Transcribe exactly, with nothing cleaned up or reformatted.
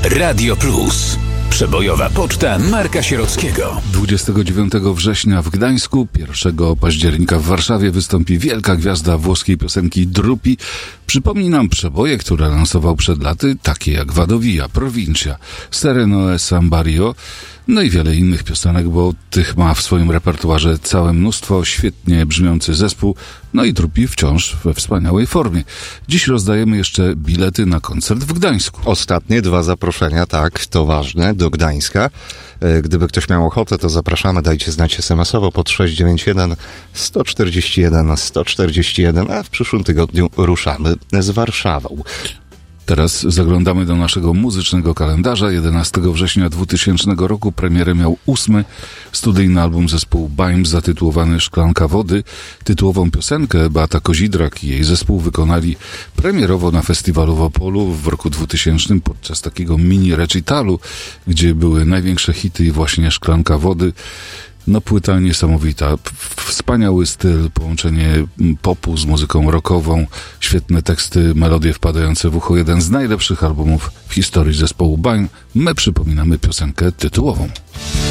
Radio Plus. Przebojowa poczta Marka Sierockiego. dwudziestego dziewiątego września w Gdańsku, pierwszego października w Warszawie wystąpi wielka gwiazda włoskiej piosenki Drupi. Przypomni nam przeboje, które lansował przed laty, takie jak Vado Via, Provincia, Sereno e San Barrio, no i wiele innych piosenek, bo tych ma w swoim repertuarze całe mnóstwo, świetnie brzmiący zespół, no i Drupi wciąż we wspaniałej formie. Dziś rozdajemy jeszcze bilety na koncert w Gdańsku. Ostatnie dwa zaproszenia, tak, to ważne, do Gdańska. Gdyby ktoś miał ochotę, to zapraszamy, dajcie znać es em es owo pod sześć dziewięć jeden sto czterdzieści jeden sto czterdzieści jeden, a w przyszłym tygodniu ruszamy z Warszawą. Teraz zaglądamy do naszego muzycznego kalendarza. jedenastego września dwutysięcznego roku premierę miał ósmy studyjny album zespołu Baim zatytułowany Szklanka Wody. Tytułową piosenkę Beata Kozidrak i jej zespół wykonali premierowo na festiwalu w Opolu w roku dwutysięcznym podczas takiego mini recitalu, gdzie były największe hity i właśnie Szklanka Wody. No płyta niesamowita, wspaniały styl, połączenie popu z muzyką rockową, świetne teksty, melodie wpadające w ucho, jeden z najlepszych albumów w historii zespołu Baim. My przypominamy piosenkę tytułową.